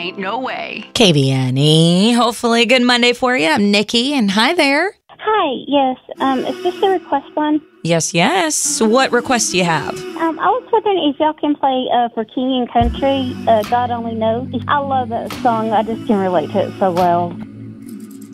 Ain't no way. KBNE. Hopefully, good Monday for you. I'm Nikki, and hi there. Hi, yes. Is this the request line? Yes. What request do you have? I was wondering if y'all can play for King and Country, God Only Knows. I love that song. I just can relate to it so well.